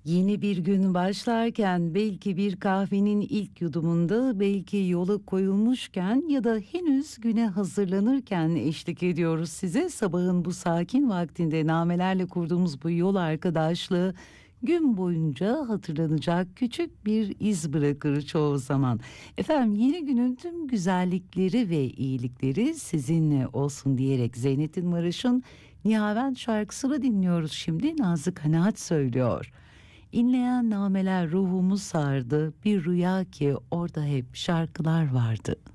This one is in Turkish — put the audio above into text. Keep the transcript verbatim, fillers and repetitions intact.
Yeni bir gün başlarken, belki bir kahvenin ilk yudumunda, belki yola koyulmuşken ya da henüz güne hazırlanırken eşlik ediyoruz size. Sabahın bu sakin vaktinde namelerle kurduğumuz bu yol arkadaşlığı gün boyunca hatırlanacak küçük bir iz bırakır çoğu zaman. Efendim, yeni günün tüm güzellikleri ve iyilikleri sizinle olsun diyerek Zeynettin Maraş'ın Nihavent şarkısını dinliyoruz şimdi. Nazlı Kanaat söylüyor. İnleyen nameler ruhumu sardı, bir rüya ki orada hep şarkılar vardı.